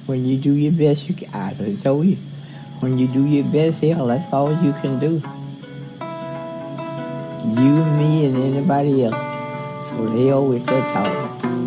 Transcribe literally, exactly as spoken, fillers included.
When you do your best, you can, I done told you. When you do your best, hell, that's all you can do. You and me and anybody else. So hell with that talk.